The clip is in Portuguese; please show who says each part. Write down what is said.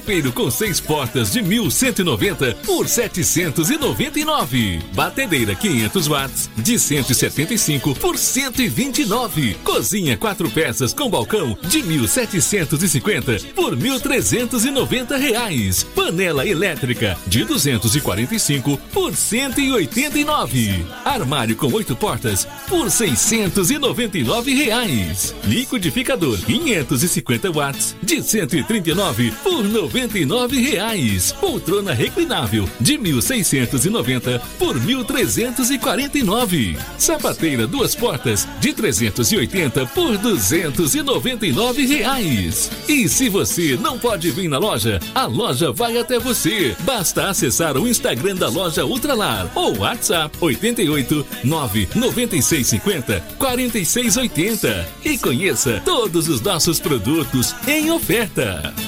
Speaker 1: Copeiro com 6 portas de 1.190 por 799. Batedeira 500 watts de 175 por 129. Cozinha 4 peças com balcão de 1.750 por 1.390 reais. Panela elétrica de 245 por 189. Armário com 8 portas por 699 reais. Liquidificador 550 watts de 139 por 99 reais. Poltrona reclinável de 1.690 por 1.349. Sapateira 2 portas de 380 por 299 reais. E se você não pode vir na loja, a loja vai até você. Basta acessar o Instagram da loja Ultralar ou WhatsApp 88 99650 4680 e conheça todos os nossos produtos em oferta.